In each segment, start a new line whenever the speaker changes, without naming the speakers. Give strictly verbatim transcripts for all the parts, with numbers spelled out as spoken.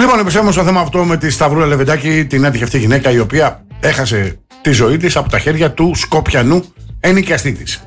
Λοιπόν, επιστρέφουμε στο θέμα αυτό με τη Σταυρούλα Λεβεντάκη, την άτυχη αυτή γυναίκα η οποία έχασε τη ζωή της από τα χέρια του Σκοπιανού ενοικιαστή της.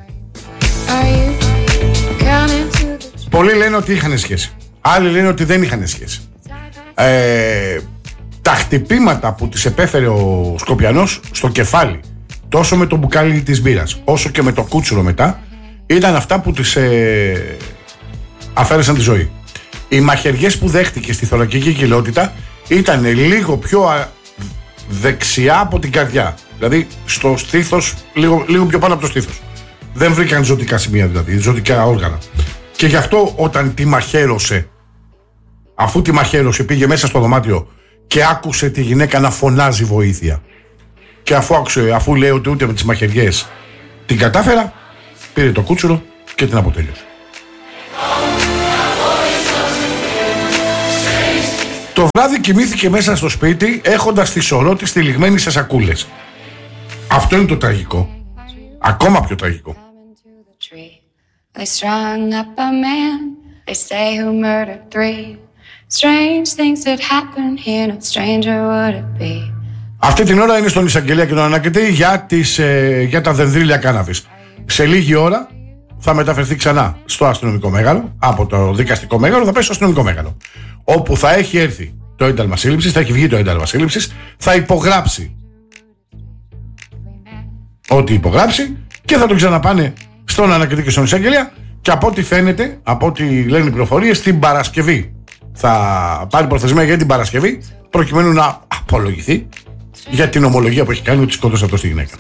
Πολλοί λένε ότι είχαν σχέση. Άλλοι λένε ότι δεν είχαν σχέση. Ε, τα χτυπήματα που της επέφερε ο Σκοπιανός στο κεφάλι, τόσο με το μπουκάλι της μπύρας, όσο και με το κούτσουρο μετά, ήταν αυτά που της ε, αφαίρεσαν τη ζωή. Οι μαχαιριές που δέχτηκε στη θωρακική κοιλότητα ήταν λίγο πιο α, δεξιά από την καρδιά. Δηλαδή στο στήθος, λίγο, λίγο πιο πάνω από το στήθος. Δεν βρήκαν ζωτικά σημεία, δηλαδή, ζωτικά όργανα. Και γι' αυτό όταν τη μαχαίρωσε, αφού τη μαχαίρωσε, πήγε μέσα στο δωμάτιο και άκουσε τη γυναίκα να φωνάζει βοήθεια. Και αφού, άκουσε, αφού λέει ότι ούτε με τις μαχαιριές την κατάφερα, πήρε το κούτσουρο και την αποτέλειωσε. Το βράδυ κοιμήθηκε μέσα στο σπίτι έχοντας τη σωρό της τυλιγμένη σε σακούλες. Αυτό είναι το τραγικό. Ακόμα πιο τραγικό. Αυτή την ώρα είναι στον εισαγγελέα και τον ανακριτή για, τις, ε, για τα δενδρίλια κάναβης. Σε λίγη ώρα θα μεταφερθεί ξανά στο αστυνομικό μέγαρο, από το δικαστικό μέγαρο θα πέσει στο αστυνομικό μέγαρο, όπου θα έχει έρθει το ένταλμα σύλληψης, θα έχει βγει το ένταλμα σύλληψης, θα υπογράψει ό,τι υπογράψει και θα τον ξαναπάνε στον ανακριτή και στον εισαγγελέα και από ό,τι φαίνεται, από ό,τι λένε οι πληροφορίες, την Παρασκευή θα πάρει προθεσμία για την Παρασκευή προκειμένου να απολογηθεί για την ομολογία που έχει κάνει ότι σκότωσε αυτό στη γυναίκα.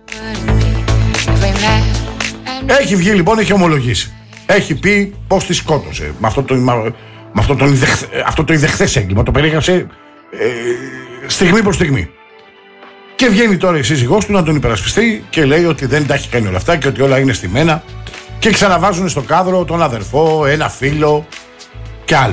Έχει βγει λοιπόν, έχει ομολογήσει. Έχει πει πως τη σκότωσε. Με αυτό το, με αυτό το, ιδεχ, αυτό το ιδεχθές έγκλημα. Το περίγραψε ε, στιγμή προς στιγμή. Και βγαίνει τώρα η σύζυγός του να τον υπερασπιστεί και λέει ότι δεν τα έχει κάνει όλα αυτά και ότι όλα είναι στημένα. Και ξαναβάζουν στο κάδρο τον αδερφό, ένα φίλο και άλλο.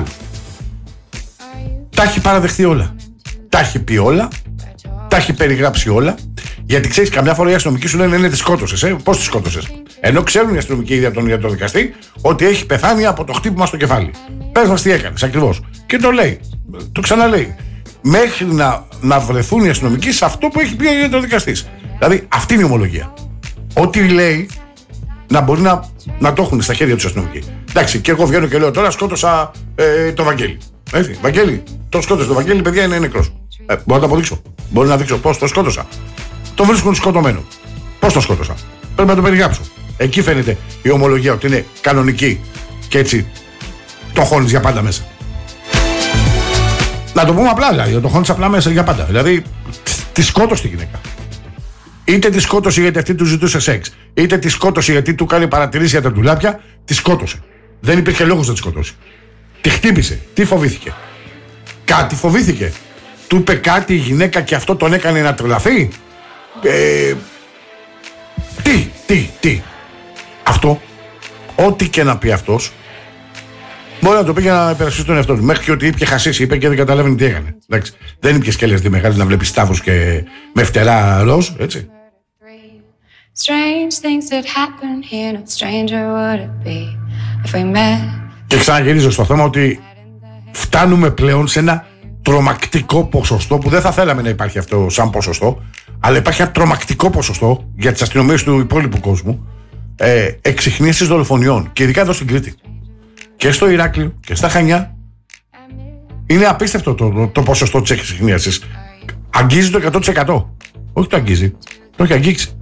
Τα έχει παραδεχθεί όλα. Τα έχει πει όλα. Τα έχει περιγράψει όλα. Γιατί ξέρεις, καμιά φορά οι αστυνομικοί σου λένε ναι, τη σκότωσες. Ε? Πώς τη σκότωσες? Ενώ ξέρουν οι αστυνομικοί ήδη από τον ίδιο τον δικαστή ότι έχει πεθάνει από το χτύπημα στο κεφάλι. Πες μας τι έκανες ακριβώς. Και το λέει. Το ξαναλέει. Μέχρι να, να βρεθούν οι αστυνομικοί σε αυτό που έχει πει ο ίδιος ο δικαστής. Δηλαδή αυτή είναι η ομολογία. Ό,τι λέει να μπορεί να, να το έχουν στα χέρια τους αστυνομικοί. Εντάξει, και εγώ βγαίνω και λέω τώρα σκότωσα ε, το Βαγγέλη. Έτσι, Βαγγέλη, το σκότωσε το Βαγγέλη, παιδιά είναι νεκρός. Ε, μπορώ να το αποδείξω. Μπορώ να δείξω πώς το σκότωσα. Το βρίσκουν σκοτωμένο. Πώς το σκότωσα? Πρέπει να το περιγράψω. Εκεί φαίνεται η ομολογία ότι είναι κανονική και έτσι το χώνεις για πάντα μέσα. Να το πούμε απλά, δηλαδή, το χώνεις απλά μέσα για πάντα. Δηλαδή, τη σκότωσε τη γυναίκα. Είτε τη σκότωσε γιατί αυτή του ζητούσε σεξ, είτε τη σκότωσε γιατί του κάνει παρατηρήσεις για τα ντουλάπια, τη σκότωσε. Δεν υπήρχε λόγος να τη σκοτώσει. Τη χτύπησε. Τι φοβήθηκε? Κάτι φοβήθηκε. Του είπε κάτι η γυναίκα και αυτό τον έκανε να τρελαθεί. Ε, τι, τι, τι. Αυτό, ό,τι και να πει αυτός, μπορεί να το πει για να υπερασπιστεί τον εαυτό του. Μέχρι και ότι είπε χασίσει, είπε και δεν καταλάβαινε τι έκανε. Εντάξει, δεν είπε σκέλες δι μεγάλες να βλέπει σταύρους και με φτερά ροζ, έτσι. Και ξαναγυρίζω στο θέμα ότι φτάνουμε πλέον σε ένα τρομακτικό ποσοστό που δεν θα θέλαμε να υπάρχει αυτό σαν ποσοστό, αλλά υπάρχει ένα τρομακτικό ποσοστό για τις αστυνομίες του υπόλοιπου κόσμου ε, εξιχνίασης δολοφονιών και ειδικά εδώ στην Κρήτη και στο Ηράκλειο και στα Χανιά. Είναι απίστευτο το, το, το ποσοστό της εξιχνίασης. Αγγίζει το εκατό τοις εκατό. Όχι το αγγίζει, το έχει αγγίξει.